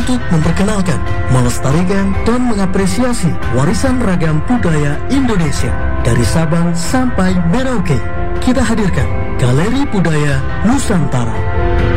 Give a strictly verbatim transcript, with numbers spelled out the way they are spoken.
untuk memperkenalkan, melestarikan, dan mengapresiasi warisan ragam budaya Indonesia. Dari Sabang sampai Merauke, kita hadirkan Galeri Budaya Nusantara.